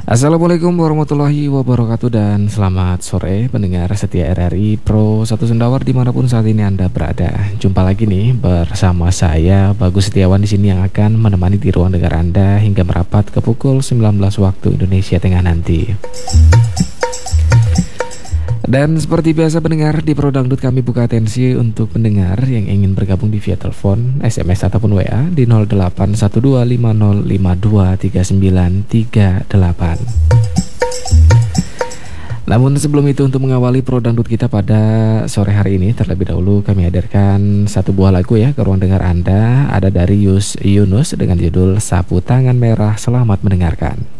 Assalamualaikum warahmatullahi wabarakatuh dan selamat sore pendengar setia RRI Pro 1 Sendawar dimanapun saat ini Anda berada. Jumpa lagi nih bersama saya Bagus Setiawan di sini yang akan menemani di ruang dengar Anda hingga merapat ke pukul 19 waktu Indonesia Tengah nanti. Dan seperti biasa pendengar, di Pro Dangdut kami buka atensi untuk pendengar yang ingin bergabung di via telepon, SMS ataupun WA di 081250523938. Namun sebelum itu, untuk mengawali Pro Dangdut kita pada sore hari ini, terlebih dahulu kami hadirkan satu buah lagu ya ke ruang dengar Anda. Ada dari Yunus dengan judul Sapu Tangan Merah. Selamat mendengarkan.